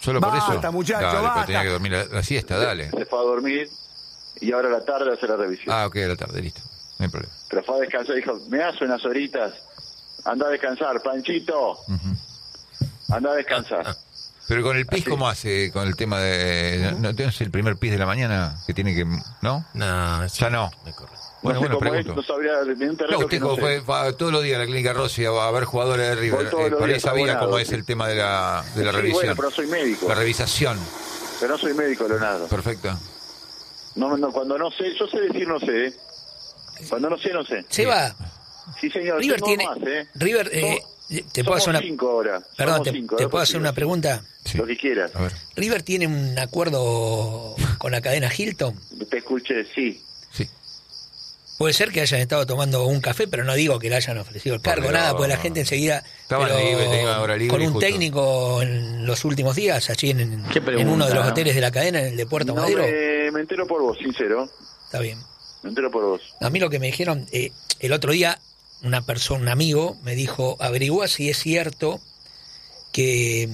Solo por eso. Basta, muchacho, Dale, pero basta. tenía que dormir la siesta, dale. Se fue a dormir y ahora a la tarde hace la revisión. Ah, ok, a la tarde, listo. No hay problema. Pero fue a descansar, dijo, me das unas horitas, anda a descansar, Panchito, anda a descansar. Pero con el pis, Así. ¿cómo hace con el tema de... ¿No tienes el primer pis de la mañana que tiene que... ¿No? No, eso Ya no. me corre. Bueno, no sé cómo es, pregunto. no sabría, bien terreno No, usted que no sé. va todos los días a la clínica Rossi a ver jugadores de River. Voy todos los Por ahí días, sabía abonado, cómo es sí. el tema de la Sí, revisión. bueno, pero soy médico. La revisación. Pero no soy médico, Leonardo. Perfecto. No, cuando no sé, yo sé decir no sé, ¿eh? Cuando no sé, no sé. Seba, Sí, señor, River tengo tiene... más, ¿eh? River, ¿te puedo hacer una... 5 ahora. Perdón, Somos ¿te cinco, puedo después hacer una pregunta? Sí. Lo que quieras. A ver. ¿River tiene un acuerdo con la cadena Hilton? Te escuché, sí. Sí. Puede ser que hayan estado tomando un café, pero no digo que le hayan ofrecido el cargo, Porque nada, no. porque la gente enseguida... Estaban pero libre, tenían hora libre con y un justo. técnico en los últimos días, allí en Qué pregunta, uno de los ¿no? hoteles de la cadena, en el de Puerto No, Madero. me entero por vos, sincero. Está bien. Me entero por vos. A mí lo que me dijeron, el otro día, una persona, un amigo, me dijo, averigua si es cierto que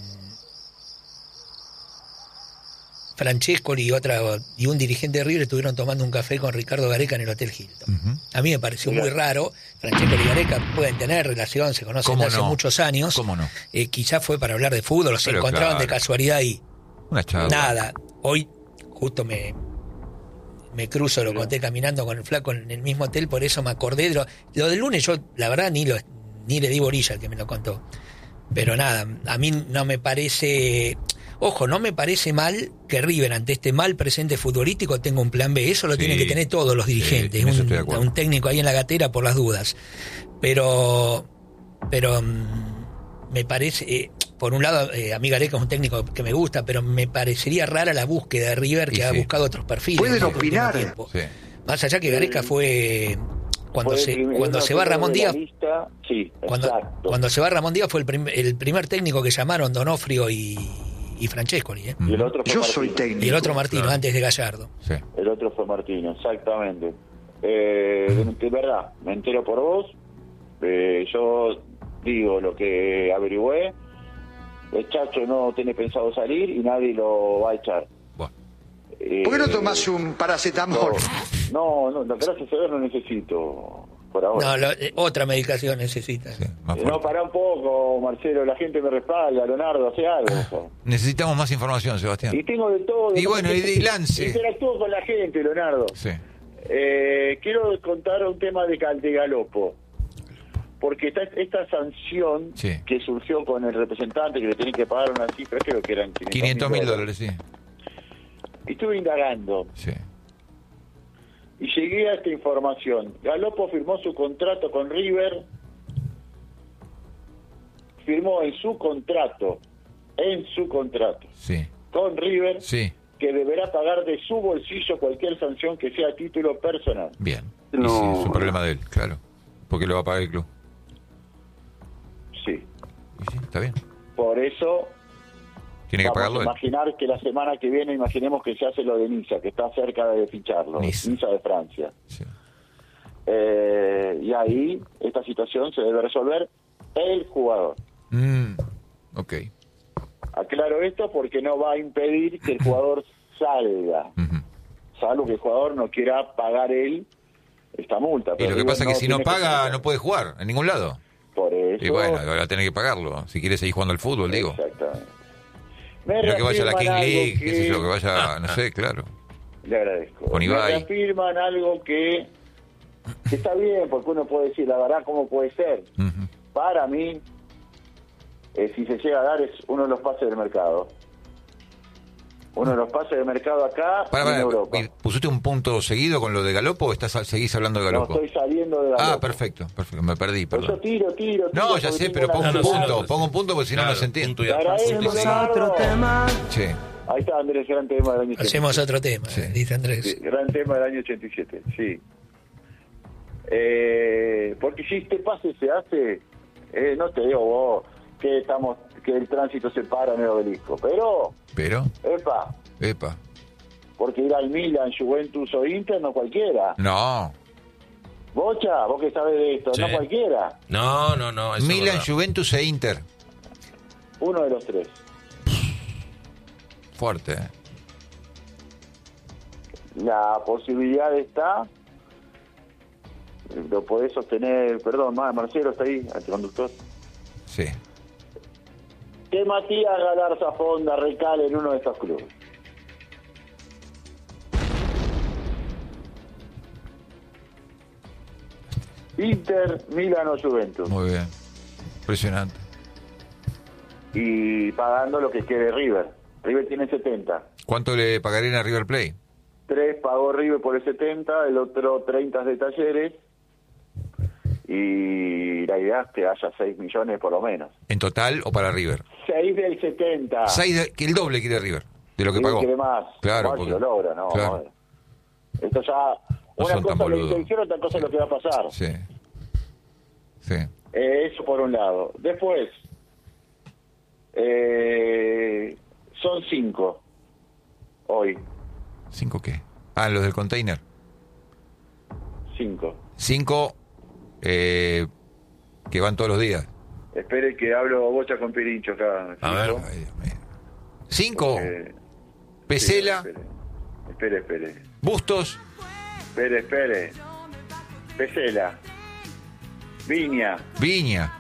Francescoli y un dirigente de River estuvieron tomando un café con Ricardo Gareca en el Hotel Hilton. Ujú. A mí me pareció muy raro. Francescoli y Gareca pueden tener relación, se conocen ¿Cómo desde hace no? muchos años. ¿Cómo no? Quizás fue para hablar de fútbol, o se Pero encontraban de claro. casualidad ahí. Una charla. Nada. Hoy justo me cruzo, lo conté caminando con el flaco en el mismo hotel, por eso me acordé de lo del lunes. Yo, la verdad, ni le di bolilla al que me lo contó. Pero nada, a mí no me parece... Ojo, no me parece mal que River, ante este mal presente futbolístico, tenga un plan B. Eso lo Sí. tienen que tener todos los dirigentes. en eso estoy de acuerdo. Un técnico ahí en la gatera por las dudas. Pero me parece... por un lado, a mí Gareca es un técnico que me gusta, pero me parecería rara la búsqueda de River, que Y ha sí. buscado otros perfiles. Pueden en este último opinar. tiempo. Sí. Más allá que Gareca fue... Cuando Fue se el cuando primero se va Ramón de la Díaz, lista, sí, exacto. cuando se va Ramón Díaz fue el primer técnico que llamaron Donofrio y Francescoli, ¿eh? Y el otro fue Yo soy Martino. técnico. Y el otro Martino, Claro. antes de Gallardo. Sí. El otro fue Martino, exactamente. De verdad, me entero por vos. Yo digo lo que averigüé. El Chacho no tiene pensado salir y nadie lo va a echar. Bueno. ¿Por qué no tomás un paracetamol? No, gracias a Dios no necesito por ahora. No, otra medicación necesita. Sí, más No, fuerte. pará un poco, Marcelo, la gente me respalda, Leonardo, hace algo. Necesitamos más información, Sebastián. Y tengo de todo. Y bueno, y lance. Interactúo con la gente, Leonardo. Sí. Quiero contar un tema de Galopo. Porque esta sanción Sí. que surgió con el representante que le tienen que pagar una cifra, creo que eran $500,000, sí. Y estuve indagando Sí. y llegué a esta información. Galopo firmó su contrato con River, firmó en su contrato Sí. con River, Sí. que deberá pagar de su bolsillo cualquier sanción que sea a título personal. Bien. No. Y sí, es un problema de él, claro. Porque lo va a pagar el club. Sí. Y sí, está bien. Por eso Tiene que vamos pagarlo a él. imaginar que la semana que viene, imaginemos que se hace lo de Niza, que está cerca de ficharlo. Niza. Niza de Francia. Sí. Y ahí esta situación se debe resolver el jugador. Ok. Aclaro esto porque no va a impedir que el jugador salga, Ujú. salvo que el jugador no quiera pagar él esta multa. Y Pero lo que River pasa es que si no tiene paga, pagar. no puede jugar en ningún lado. Por eso... Y bueno, va a tener que pagarlo. Si quiere seguir jugando al fútbol, digo. Exactamente. Me No que vaya a la reafirman King algo League, qué sé yo, que vaya, no sé, claro. Le agradezco. Con Me Ibai. reafirman algo que está bien, porque uno puede decir, la verdad, ¿cómo puede ser? Ujú. Para mí, si se llega a dar, es uno de los pases del mercado. Uno de los pases del mercado acá y en Europa. ¿Pusiste un punto seguido con lo de Galopo o seguís hablando de No Galopo? estoy saliendo de la Perfecto, me perdí, Por eso perdón. tiro. No, ya sé, pero pongo un punto porque si no, no se entiende. Punto y Te aparte. agradezco, Sí, sí. Leonardo. Sí, Ahí está, Andrés, gran tema del año 87. Hacemos otro tema, Sí. dice Andrés. Sí, gran tema del año 87, sí. Porque si este pase se hace, no te digo vos que el tránsito se para en el obelisco, pero, pero, epa, porque ir al Milan, Juventus o Inter no cualquiera. no. Bocha, vos que sabés de esto, Sí. no cualquiera. No, eso es Milan, verdad. Juventus e Inter. Uno de los tres. Fuerte, ¿eh? La posibilidad está, lo podés sostener, perdón, Marcelo está ahí, el conductor. Sí. Que Matías Galarza Fonda recale en uno de estos clubes. Inter, Milan o Juventus. Muy bien. Impresionante. Y pagando lo que quede River. River tiene 70. ¿Cuánto le pagarían a River Plate? 3 pagó River por el 70, el otro 30 de Talleres. Y la idea es que haya 6 millones por lo menos. ¿En total o para River? 6 del 70. 6 que el doble quiere River, de lo que River pagó. quiere más. Claro, Igual porque, si lo logra, ¿no? claro. Esto ya... No Una son tan cosa es la boludos. intención, otra cosa es lo que va a pasar. Sí. Sí. Eso por un lado. Después, son 5 hoy. ¿5 qué? Ah, los del container. 5. 5 que van todos los días. Espere que hablo bocha con Pirincho acá. A ver. Ay, Dios mío. 5. Eh, Pesela, Espere. Bustos, Espere. Pesela. Viña. Viña,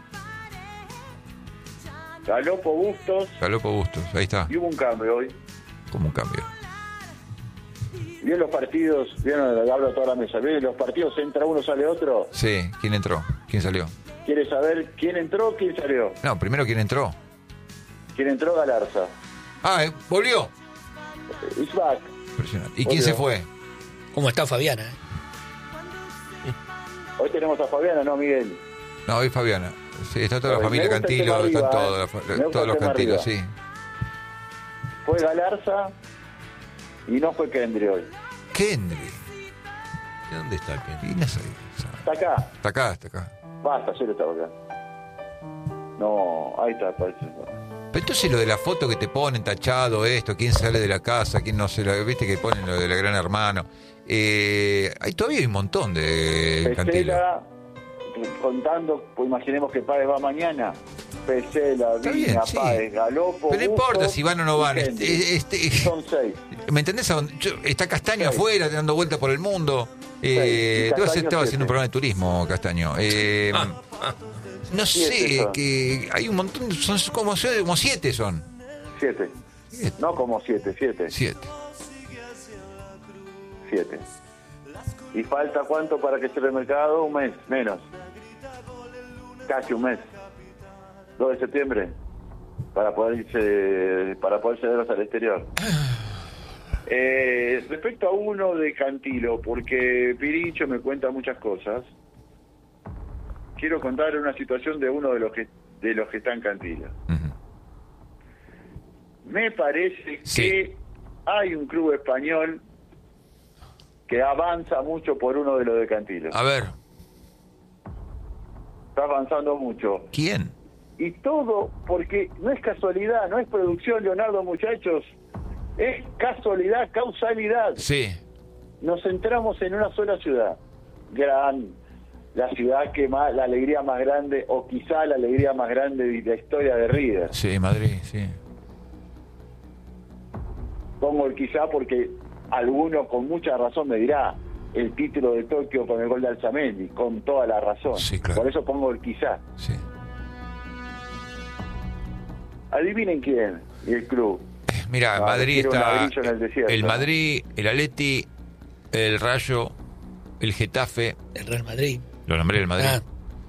Galopo Bustos. Galopo Bustos. Ahí está. Y hubo un cambio hoy. Como un cambio. ¿Vieron los partidos? ¿Vieron? Hablo a toda la mesa. ¿Vieron los partidos? Entra uno, sale otro. Sí. ¿Quién entró? ¿Quién salió? ¿Quiere saber quién entró, quién salió? No, primero quién entró. ¿Quién entró? Galarza. Ah, volvió. It's back. Impresionante. ¿Y quién se fue? ¿Cómo está Fabiana? Hoy tenemos a Fabiana, ¿no, Miguel? No, hoy Fabiana. Sí, está toda la Me familia gusta el Cantilo, tema están arriba, todos, Me gusta todos el los tema Cantilos, arriba. sí. Fue Galarza y no fue Kendry hoy. Kendry. ¿De dónde está Ken? Y no sé. Está acá. Está acá. Basta, ayer estaba acá. No, ahí está, parece. Pero entonces lo de la foto que te ponen tachado, esto, quién sale de la casa, quién no se la... Viste que ponen lo de la Gran Hermano. Hay todavía hay un montón de Cantilos. Pesela, contando, pues imaginemos que Páez va mañana. Pesela, Está Viña, bien, sí. Páez, Galopo. Pero no importa Bustos si van o no y van. Kendry. Son 6. ¿Me entendés? Está Castaño Sí. afuera, dando vueltas por el mundo. Sí, y Estaba Castaño haciendo un siete. programa de turismo, Castaño. No sé, Siete son. que hay un montón, son como 7 son. 7. Siete. No como 7, 7. 7. 7. ¿Y falta cuánto para que cierre el mercado? Un mes, menos. Casi un mes. 2 de septiembre. Para poder cederlos al exterior. Respecto a uno de Cantilo, porque Pirincho me cuenta muchas cosas, quiero contar una situación de uno de los que está en Cantilo. Me parece Sí. que hay un club español que avanza mucho por uno de los de Cantilo. A ver, Está avanzando mucho. ¿quién? Y todo porque no es casualidad, no es producción, Leonardo, muchachos. Es casualidad, causalidad. Sí. Nos centramos en una sola ciudad. La ciudad que más, la alegría más grande, o quizá la alegría más grande de la historia de River. Sí, Madrid, sí. Pongo el quizá porque alguno con mucha razón me dirá el título de Tokio con el gol de Alzamendi, con toda la razón. Sí, claro. Por eso pongo el quizá. Sí. Adivinen quién y el club. Mira, No, Madrid quiero un está ladrillo en el desierto. el Madrid, el Atleti, el Rayo, el Getafe, El Real Madrid. lo nombré el Madrid. Ah,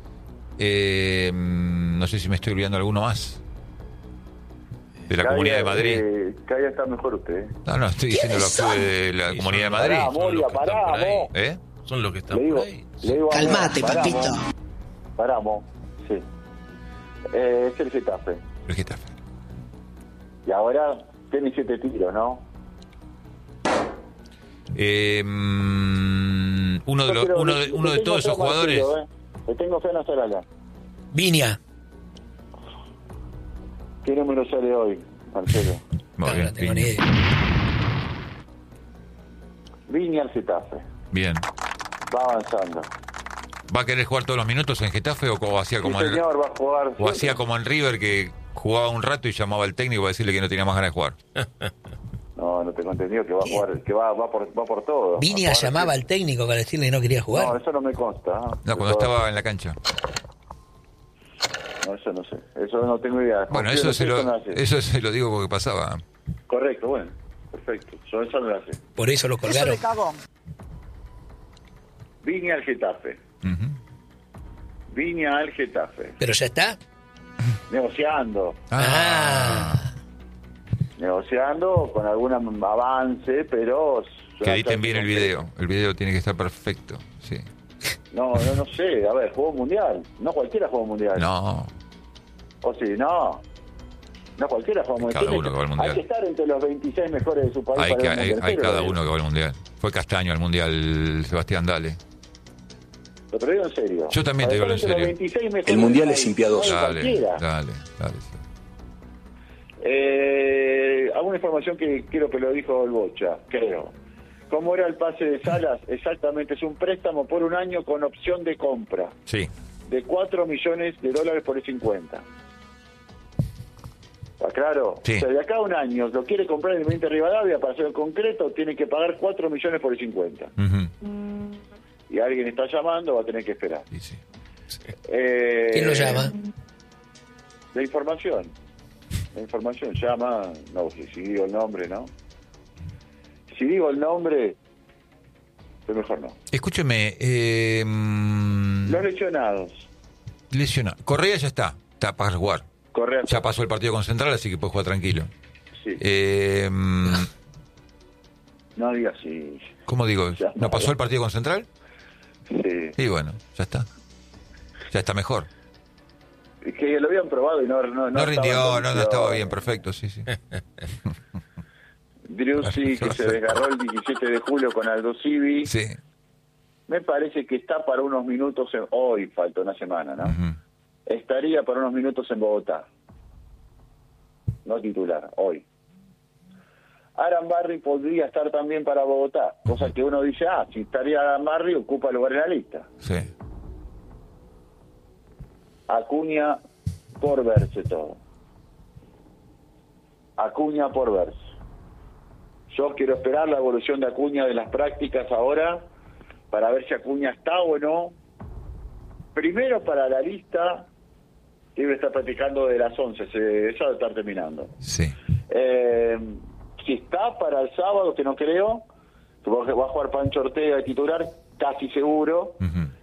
No sé si me estoy olvidando alguno más de la Cada Comunidad día, de Madrid. Cada día está mejor usted. No, estoy diciendo los clubes de la Sí, Comunidad de son Madrid. Pará, Son los Moria, que están pará, por ahí. vos. ¿Eh? Son los que están Le digo, por ahí. le digo a Calmate, Moria, paramos. papito. Paramos, sí. Es el Getafe. El Getafe. Y ahora tiene 7 tiros, ¿no? Uno de, Yo creo uno que- de, uno de le todos tengo esos fe a jugadores. Marcelo, Le tengo fe a Nasarala. Viña. ¿Qué número sale hoy, Marcelo? Muy No, bien, no tengo bien. ni idea. Viña al Getafe. Bien. Va avanzando. ¿Va a querer jugar todos los minutos en Getafe o hacía como Sí, en, señor, va a jugar. o hacía como en River que jugaba un rato y llamaba al técnico para decirle que no tenía más ganas de jugar? No tengo entendido que va a jugar, que va por todo. Viña llamaba al técnico para decirle que no quería jugar. No, eso no me consta. No, cuando estaba en la cancha. No, eso no sé. Eso no tengo idea. Bueno, eso se lo digo porque pasaba. Correcto, bueno. Perfecto. Yo eso no lo sé. Por eso lo colgaron. Viña al Getafe. Viña al Getafe. ¿Pero ya está? Negociando. Negociando con algún avance, pero... Que editen bien el video. El video tiene que estar perfecto, sí. No sé. A ver, juego mundial. No cualquiera juega mundial. No. ¿O sí? No. No cualquiera juega mundial. Cada uno que va al mundial. Hay que estar entre los 26 mejores de su país. Hay cada uno que va al mundial. Fue Castaño al mundial, Sebastián Dale. Pero te digo en serio. Yo también te digo en serio. El mundial es impiedoso. Dale. Alguna información que creo que lo dijo el Bocha, creo. ¿Cómo era el pase de Salas? Exactamente, es un préstamo por un año con opción de compra. Sí. De $4 millones por el 50. ¿Está claro? Sí. O sea, de acá a un año lo quiere comprar el Independiente Rivadavia para hacerlo concreto, tiene que pagar $4 millones por el 50. Y alguien está llamando, va a tener que esperar. Sí. ¿Quién lo llama? La información llama, no, si digo el nombre, ¿no? Si digo el nombre, pues mejor no. Escúcheme. Los lesionados. Correa ya está para jugar. Correa Ya pasó el partido con Central, así que puede jugar tranquilo. Sí. No digas sí. ¿Cómo digo? ¿No pasó el partido con Central? Sí. Y bueno, ya está. Ya está mejor. Es que lo habían probado y no rindió, no estaba bien, perfecto, sí. Driussi, que se desgarró el 17 de julio con Aldo Civi. Sí. Me parece que está para unos minutos, hoy falta una semana, ¿no? Estaría para unos minutos en Bogotá. No titular, hoy. Arambarri podría estar también para Bogotá, cosa que uno dice, si estaría Arambarri, ocupa lugar en la lista. Sí. Acuña por verse todo. Acuña por verse. Yo quiero esperar la evolución de Acuña de las prácticas ahora para ver si Acuña está o no. Primero para la lista que debe estar practicando de las 11, eso debe estar terminando. Sí. Si está para el sábado, que no creo, que va a jugar Pancho Ortega de titular, casi seguro.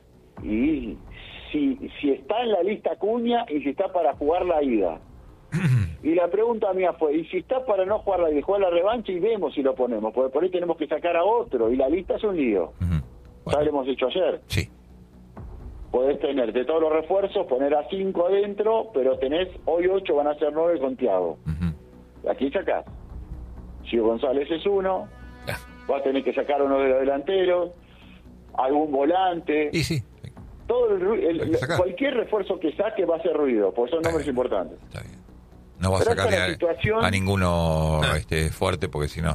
Y si está en la lista Acuña y si está para jugar la ida. Y la pregunta mía fue, ¿y si está para no jugar la ida, jugar la revancha y vemos si lo ponemos? Porque por ahí tenemos que sacar a otro y la lista es un lío. Ya lo hemos hecho ayer. Sí. Podés tener de todos los refuerzos, poner a 5 adentro, pero tenés hoy 8, van a ser 9 con Thiago. Aquí sacás. Gio González es uno, va a tener que sacar uno de los delanteros, algún volante. Y sí. Todo cualquier refuerzo que saque va a hacer ruido, porque son nombres importantes. Está bien. No va a sacar a ninguno fuerte, porque si no...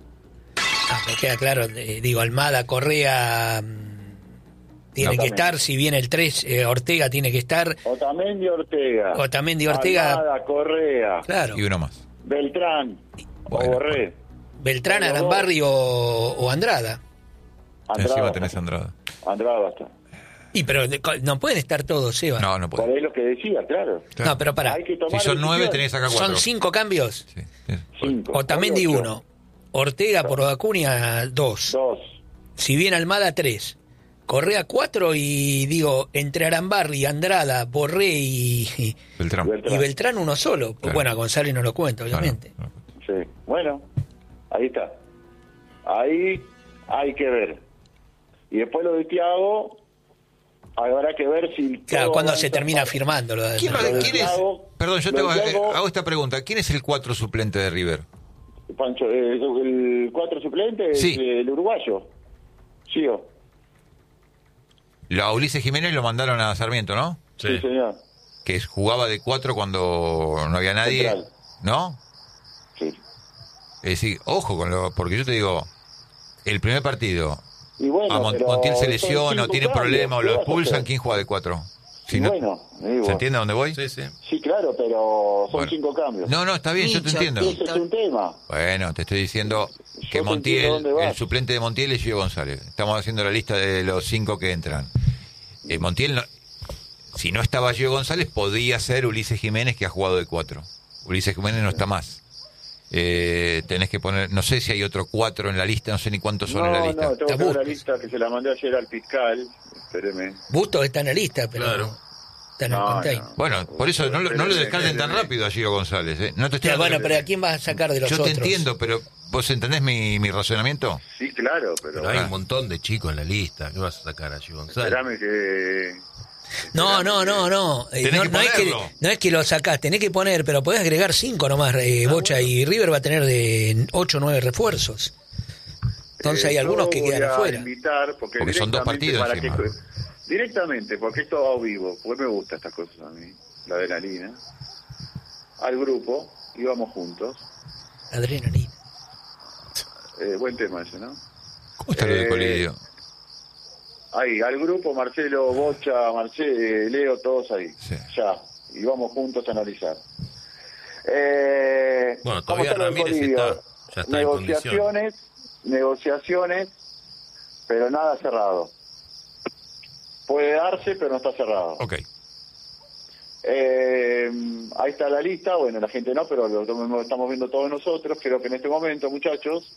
Me queda claro, Almada, Correa tiene que estar, si viene el 3, Ortega tiene que estar. Otamendi, Ortega. Almada, Correa. Claro. Y uno más. Beltrán. O Borré. Beltrán, Arambarri o Andrada. Encima tenés Andrada. Andrada va a estar. Pero no pueden estar todos, Seba. No pueden. Por ahí lo que decía, claro. No, pero pará. Si son 9 tenés acá 4. Son 5 cambios. Sí. 5. Otamendi 1. Ortega por Acuña 2. Si viene Almada 3. Correa 4 y entre Arambarri, Andrada, Borré y Beltrán uno solo. Claro. Bueno, a González no lo cuento, obviamente. Claro. Sí. Bueno, ahí está. Ahí hay que ver. Y después lo de Thiago, habrá que ver si... Claro, ¿cuándo se termina firmando? ¿Quién es? Perdón, yo hago esta pregunta. ¿Quién es el 4 suplente de River? Pancho, el 4 suplente es el uruguayo. Gio. A Ulises Jiménez lo mandaron a Sarmiento, ¿no? Sí, señor. Que jugaba de 4 cuando no había nadie. Central. ¿No? Sí. Es decir, ojo porque yo te digo, el primer partido, y bueno, Montiel se lesiona o tiene un problema o lo expulsan, ¿quién juega de 4? Si Y no- bueno, digo, ¿Se entiende a dónde voy? Sí, sí. sí, claro, pero son Bueno. 5 cambios. No, está bien, yo te Micho, entiendo. Ese es un tema. Bueno, te estoy diciendo Yo que te Montiel, entiendo dónde vas. el suplente de Montiel es Gio González. Estamos haciendo la lista de los 5 que entran. Montiel, si no estaba Gio González, podía ser Ulises Jiménez, que ha jugado de 4. Ulises Jiménez no está más. Tenés que poner, no sé si hay otro 4 en la lista, no sé ni cuántos son en la lista. No, tengo Está que ver la Bustos. lista que se la mandé ayer al fiscal. Espéreme. Bustos está en la lista, pero Claro. está en el No, container. no. Bueno, por eso no lo descarten tan rápido a Gio González. No te estoy Ya, bueno, hablando- pero ¿a quién vas a sacar de los Yo otros? te entiendo, pero ¿vos entendés mi razonamiento? Sí, claro, pero Pero hay un montón de chicos en la lista. ¿Qué vas a sacar a Gio González? espérame que... No. Tenés que No es ponerlo. no es que lo sacás, tenés que poner, pero podés agregar 5 nomás, Bocha, y River va a tener de 8 o 9 refuerzos. Entonces hay algunos que yo quedan voy a afuera. Invitar Porque son 2 directamente partidos encima. directamente, porque esto va a vivo, porque me gusta estas cosas a mí, la adrenalina, al grupo, íbamos juntos. Adrenalina. Buen tema ese, ¿no? ¿Cómo está lo de Colidio? Ahí, al grupo, Marcelo, Bocha, Leo, todos ahí. Sí. Ya, íbamos juntos a analizar. Bueno, ¿cómo todavía está lo de Ramírez Colidio? está, ya está en Negociaciones, pero nada cerrado. Puede darse, pero no está cerrado. Ok. Ahí está la lista, bueno, la gente no, pero lo estamos viendo todos nosotros. Creo que en este momento, muchachos,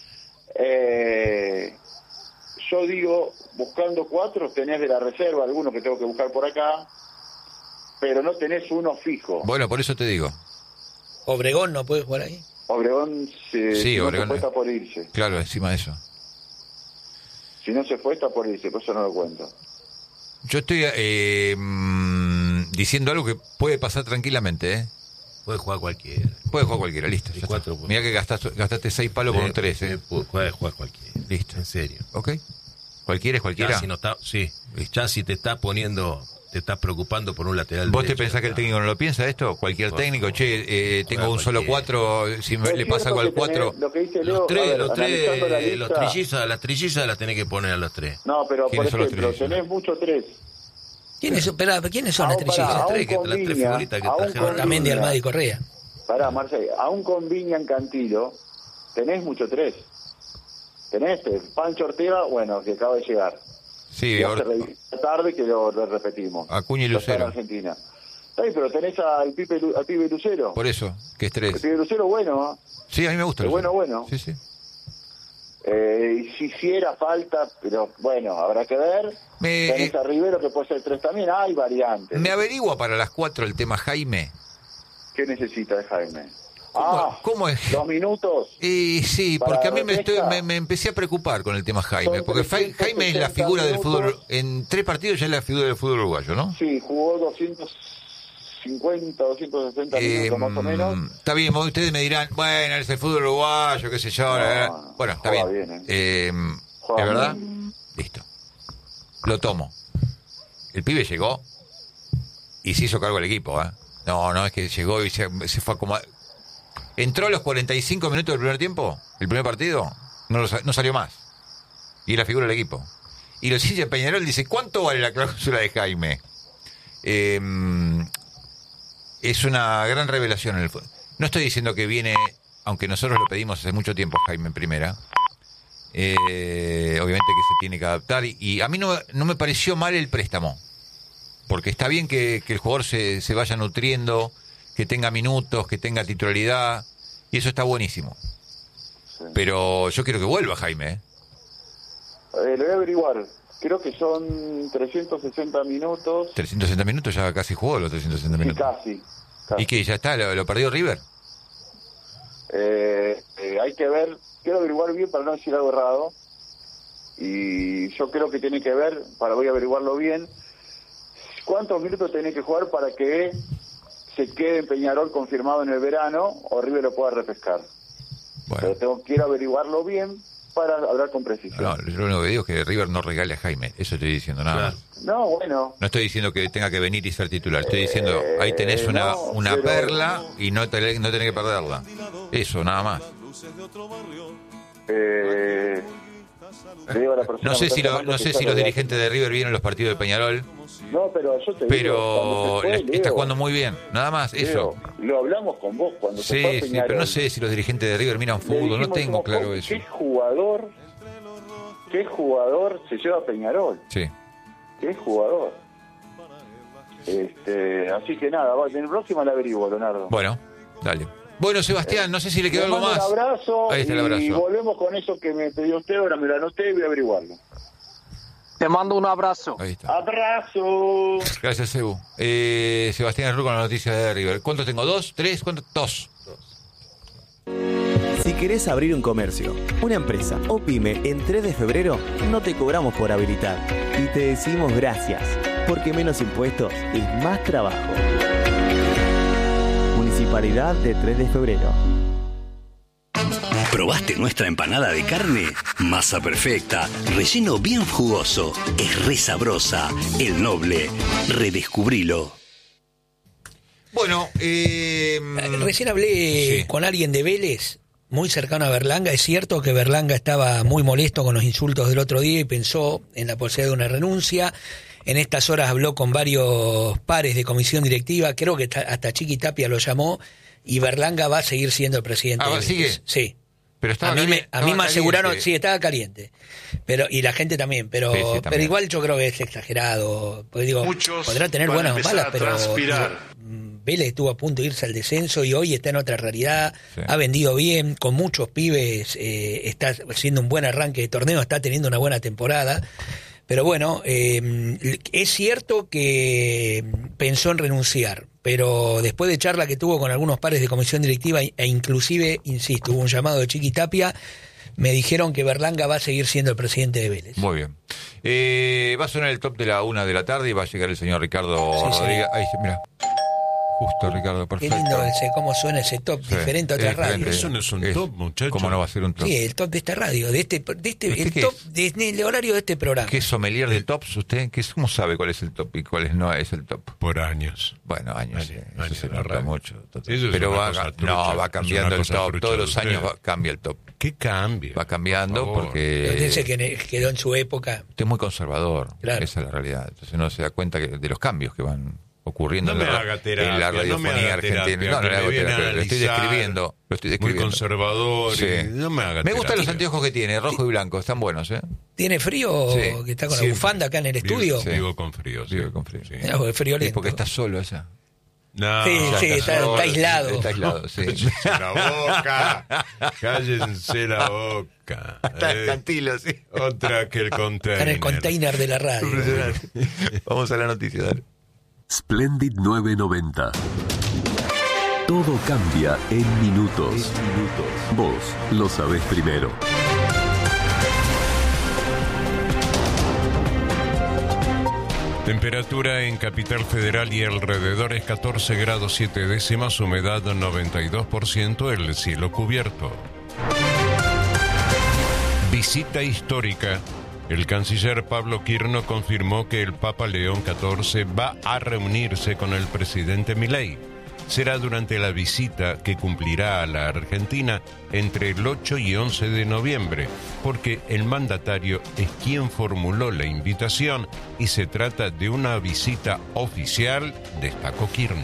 yo digo, buscando 4, tenés de la reserva algunos que tengo que buscar por acá, pero no tenés uno fijo. Bueno, por eso te digo. Obregón no puede jugar ahí. Obregón, Sí, si no Obregón. se fue, está por irse. Claro, encima de eso. Si no se fue, está por irse, por eso no lo cuento. Yo estoy diciendo algo que puede pasar tranquilamente, ¿eh? Puede jugar cualquiera. Puede jugar cualquiera, listo. Y ya 4 está. Mirá que gastaste 6 palos por un 3, ¿eh? Puede jugar cualquiera. Listo. En serio. Ok. ¿Cualquiera es cualquiera? Ya si no está, sí. Ya si te está poniendo, te estás preocupando por un lateral ¿Vos te derecho, pensás que el ya. técnico no lo piensa esto? Cualquier Por técnico, favor. che, tengo un solo cualquiera. 4, si Es le pasa algo al cierto que 4... tenés lo que dice Leo, Los tres, analizando la los lista- trillizas, las trillizas las tenés que poner a los 3. No, pero por ¿Quiénes son los ejemplo, trillizos? tenés muchos 3. ¿Quiénes son las Aún trillizas? pará, Tres, que aún las con tres Viña, figuritas que aún trajeron. con También de Viña. Almada y Correa. Pará, Marcelo, aún con Viña en Cantilo, tenés mucho 3. Tenés Pancho Ortega, bueno, que acaba de llegar. Sí, Y hace tarde que lo repetimos. Acuña y Lo está en Lucero. Argentina. Está bien, pero tenés al pibe Lucero. Por eso, que es 3. El pibe Lucero, bueno. Sí, a mí me gusta. El Lucero. bueno. Sí, sí. Y si hiciera falta, pero bueno, habrá que ver. Tenés a Rivero, que puede ser 3 también. Hay variantes. ¿Me averigua para las 4 el tema Jaime? ¿Qué necesita de Jaime? ¿Cómo es? 2 minutos. Y sí, Para porque a mí refresca. me empecé a preocupar con el tema Jaime, Son porque Jaime es la 360 figura del fútbol, minutos. en 3 partidos ya es la figura del fútbol uruguayo, ¿no? Sí, jugó 250, 260 minutos más o menos. Está bien, ustedes me dirán, bueno, es el fútbol uruguayo, qué sé yo. No, bueno, está juega bien. bien, ¿Es Juega verdad? bien. Listo. Lo tomo. El pibe llegó y se hizo cargo del equipo, ¿eh? No, es que llegó y se fue a como... Entró a los 45 minutos del primer tiempo, el primer partido, no salió más. Y es la figura del equipo. Y los hinchas de Peñarol dice, ¿cuánto vale la cláusula de Jaime? Es una gran revelación en el fútbol. No estoy diciendo que viene, aunque nosotros lo pedimos hace mucho tiempo, Jaime en primera. Obviamente que se tiene que adaptar. Y a mí no me pareció mal el préstamo. Porque está bien que el jugador se vaya nutriendo, que tenga minutos, que tenga titularidad. Y eso está buenísimo. Sí. Pero yo quiero que vuelva Jaime, ¿eh? Lo voy a averiguar. Creo que son 360 minutos. 360 minutos ya casi jugó los 360 Sí, minutos. casi. ¿Y qué? ¿Ya está? ¿Lo perdió River? Hay que ver, quiero averiguar bien para no decir algo errado. Y yo creo que tiene que ver, voy a averiguarlo bien, cuántos minutos tiene que jugar para que se quede en Peñarol confirmado en el verano o River lo pueda repescar. Bueno. Pero quiero averiguarlo bien para hablar con precisión. No, yo lo único que digo es que River no regale a Jaime. Eso estoy diciendo, nada Claro. más. No, bueno. No estoy diciendo que tenga que venir y ser titular. Estoy diciendo, ahí tenés una pero- perla y no tenés que perderla. Eso, nada más. Le digo a la persona No sé que si, está llamando no que sé ya si lo los vea. dirigentes de River vieron los partidos de Peñarol, No, pero yo te digo, pero cuando se fue, está Leo, jugando muy bien, nada más, eso. Leo, lo hablamos con vos cuando se fue a Sí, Peñarol. pero no sé si los dirigentes de River miran Le fútbol, no dijimos, tengo dijimos, claro eso. ¿Qué jugador se lleva a Peñarol? Sí. ¿Qué jugador? Así que nada, en el próximo la averiguo, Leonardo. Bueno, dale. Bueno, Sebastián, no sé si le quedó Le algo mando más. un abrazo Ahí está el y abrazo. volvemos con eso que me pidió usted, ahora me lo anoté y voy a averiguarlo. Te mando un abrazo. Ahí está. ¡Abrazo! Gracias, Sebu. Sebastián Arru con la noticia de River. ¿Cuántos tengo? ¿2? ¿3? ¿Cuántos? 2. Si querés abrir un comercio, una empresa o pyme en 3 de febrero, no te cobramos por habilitar. Y te decimos gracias, porque menos impuestos es más trabajo. Municipalidad de 3 de febrero. ¿Probaste nuestra empanada de carne? Masa perfecta, relleno bien jugoso, es re sabrosa. El Noble, redescubrilo. Bueno, Recién hablé con alguien de Vélez, muy cercano a Berlanga. Es cierto que Berlanga estaba muy molesto con los insultos del otro día y pensó en la posibilidad de una renuncia. En estas horas habló con varios pares de comisión directiva, creo que hasta Chiqui Tapia lo llamó, y Berlanga va a seguir siendo el presidente de Vélez. ¿sigue? Sí. Pero estaba a mí me caliente. aseguraron, sí, estaba caliente, pero y la gente también, pero Sí, también. pero igual yo creo que es exagerado, porque digo, Muchos podrá tener van a buenas o empezar malas, a pero transpirar. Vélez estuvo a punto de irse al descenso y hoy está en otra realidad, Sí. ha vendido bien, con muchos pibes, está haciendo un buen arranque de torneo, está teniendo una buena temporada. Pero bueno, es cierto que pensó en renunciar, pero después de charla que tuvo con algunos pares de comisión directiva e inclusive, insisto, hubo un llamado de Chiqui Tapia, me dijeron que Berlanga va a seguir siendo el presidente de Vélez. Muy bien. Va a sonar el top de la 1 de la tarde y va a llegar el señor Ricardo Sí, Rodríguez. Ahí, mira. Justo, Ricardo, Qué perfecto. lindo cómo suena ese top, Sí, diferente a es otras diferente. radios. Eso no es un top, muchacho. ¿Cómo no va a ser un top? Sí, el top de esta radio, ¿Usted el qué top es? del horario de este programa. ¿Qué es sommelier de tops? ¿Usted cómo sabe cuál es el top y cuál no es el top? Por años. Bueno, años, sí, Años eso se de la nota radio. mucho. Eso es Pero una va, cosa trucha, no, va es cambiando una el cosa top. trucha Todos de los años usted. cambia el top. ¿Qué cambio? Va cambiando Por favor. porque Dice que quedó en su época. usted es muy conservador. Claro. Esa es la realidad. Entonces uno se da cuenta de los cambios que van ocurriendo No en me la, haga terapia, en la no me radiofonía haga argentina. terapia, No, no que le hago me viene terapia, a lo estoy analizar. describiendo. Lo estoy Muy describiendo. conservador. Sí. Y no me haga Me gustan los terapia. anteojos que tiene, rojo y blanco, están buenos, ¿eh? ¿Tiene frío Sí. que está con la Siempre. bufanda acá en el estudio? Sí. Vivo con frío. sí. Vivo con frío. Sí. Mirá, porque es friolento. Y porque está solo allá. No, Sí, sí, está aislado. Está aislado, sí. Cállense la boca. Cállense la boca. Tranquilo, sí. Otra que el container. Está en el container de la radio. Vamos a la noticia, dale. Splendid 990. Todo cambia en minutos. Vos lo sabés primero. Temperatura en Capital Federal y alrededores 14 grados 7 décimas, humedad 92%, el cielo cubierto. Visita histórica. El canciller Pablo Quirno confirmó que el Papa León XIV va a reunirse con el presidente Milei. Será durante la visita que cumplirá a la Argentina entre el 8 y 11 de noviembre, porque el mandatario es quien formuló la invitación y se trata de una visita oficial, destacó Quirno.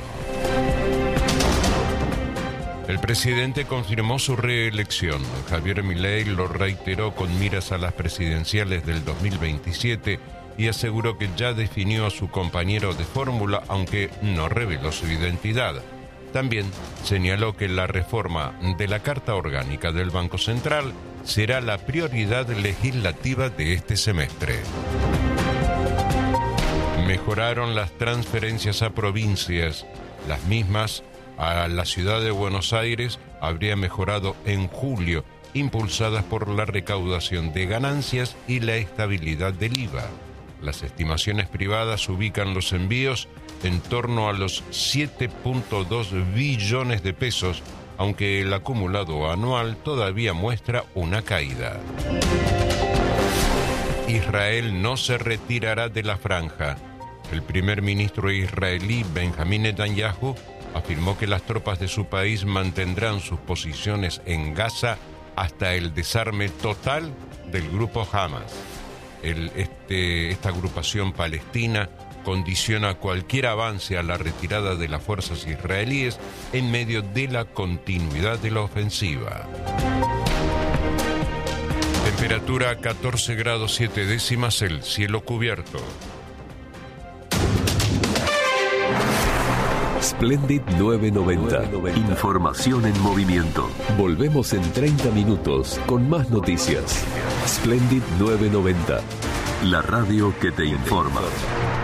El presidente confirmó su reelección. Javier Milei lo reiteró con miras a las presidenciales del 2027 y aseguró que ya definió a su compañero de fórmula, aunque no reveló su identidad. También señaló que la reforma de la Carta Orgánica del Banco Central será la prioridad legislativa de este semestre. Mejoraron las transferencias a provincias. Las mismas a la ciudad de Buenos Aires habría mejorado en julio, impulsadas por la recaudación de ganancias y la estabilidad del IVA. Las estimaciones privadas ubican los envíos en torno a los 7.2 billones de pesos, aunque el acumulado anual todavía muestra una caída. Israel no se retirará de la franja. El primer ministro israelí Benjamín Netanyahu afirmó que las tropas de su país mantendrán sus posiciones en Gaza hasta el desarme total del grupo Hamas. Esta agrupación palestina condiciona cualquier avance a la retirada de las fuerzas israelíes en medio de la continuidad de la ofensiva. Temperatura 14 grados 7 décimas, el cielo cubierto. Splendid 990. Información en movimiento. Volvemos en 30 minutos con más noticias. Splendid 990. La radio que te informa.